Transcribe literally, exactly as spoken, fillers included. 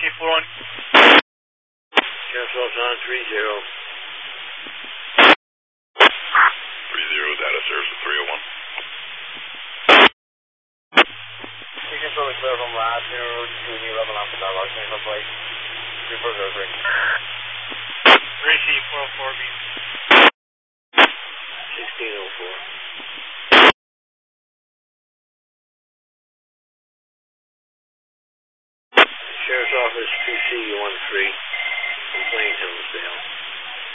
K four one. Sheriff's Office on three zero. three zero, data service at three oh one. You can totally clear from last year, two eleven off the dog, I'll change my plate. three four zero three. Gracie, four oh four, beam. sixteen oh four. Sheriff's Office two C one three. Complaint Hillsdale.